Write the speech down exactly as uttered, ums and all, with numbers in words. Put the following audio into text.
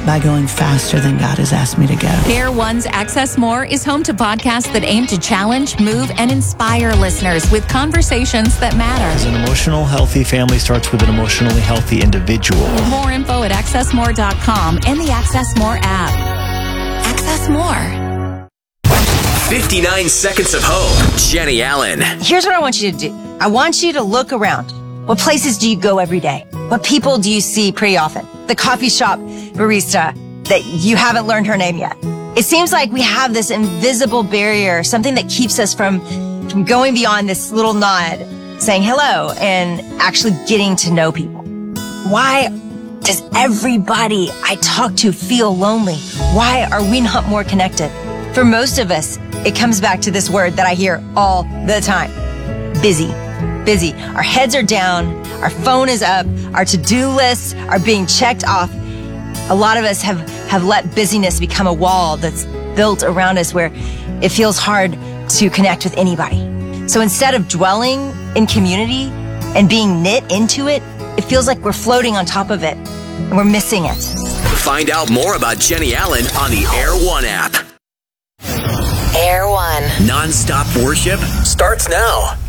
up by going faster than God has asked me to go. Air One's Access More is home to podcasts that aim to challenge, move, and inspire listeners with conversations that matter. As an emotional, healthy family starts with an emotionally healthy individual. More info at access more dot com and the Access More app. Access More. fifty-nine Seconds of Hope. Jenny Allen. Here's what I want you to do. I want you to look around. What places do you go every day? What people do you see pretty often? The coffee shop barista that you haven't learned her name yet. It seems like we have this invisible barrier, something that keeps us from, from going beyond this little nod, saying hello, and actually getting to know people. Why does everybody I talk to feel lonely? Why are we not more connected? For most of us, it comes back to this word that I hear all the time. Busy. Busy. Our heads are down. Our phone is up. Our to-do lists are being checked off. A lot of us have, have let busyness become a wall that's built around us where it feels hard to connect with anybody. So instead of dwelling in community and being knit into it, it feels like we're floating on top of it and we're missing it. Find out more about Jenny Allen on the Air One app. Air One. Non-stop worship starts now.